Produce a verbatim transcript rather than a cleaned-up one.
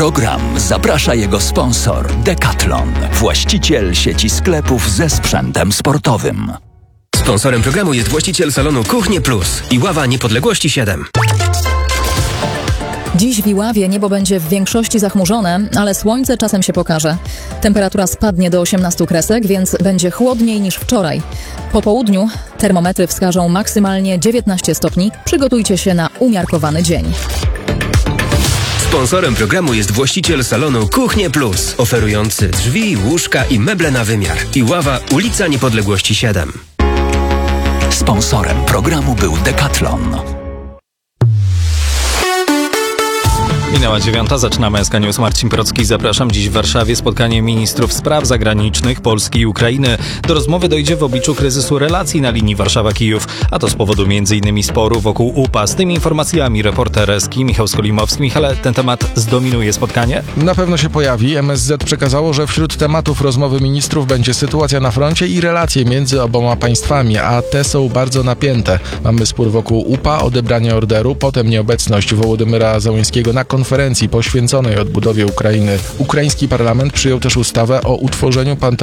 program zaprasza jego sponsor Decathlon, właściciel sieci sklepów ze sprzętem sportowym. Sponsorem programu jest właściciel salonu Kuchnie Plus i Ława Niepodległości siedem. Dziś w Iławie niebo będzie w większości zachmurzone, ale słońce czasem się pokaże. Temperatura spadnie do osiemnastu kresek, więc będzie chłodniej niż wczoraj. Po południu termometry wskażą maksymalnie dziewiętnaście stopni. Przygotujcie się na umiarkowany dzień. Sponsorem programu jest właściciel salonu Kuchnie Plus, oferujący drzwi, łóżka i meble na wymiar. Iława, ulica Niepodległości siedem. Sponsorem programu był Decathlon. Minęła dziewiąta, zaczynamy S K News. Marcin Procki, zapraszam. Dziś w Warszawie spotkanie ministrów spraw zagranicznych Polski i Ukrainy. Do rozmowy dojdzie w obliczu kryzysu relacji na linii Warszawa-Kijów, a to z powodu między innymi sporu wokół U P A. Z tymi informacjami reporter S K I Michał Skolimowski. Michale, ten temat zdominuje spotkanie? Na pewno się pojawi. M S Z przekazało, że wśród tematów rozmowy ministrów będzie sytuacja na froncie i relacje między oboma państwami, a te są bardzo napięte. Mamy spór wokół U P A, odebranie orderu, potem nieobecność Wołodymyra Zełenskiego na konferencji poświęconej odbudowie Ukrainy. Ukraiński parlament przyjął też ustawę o utworzeniu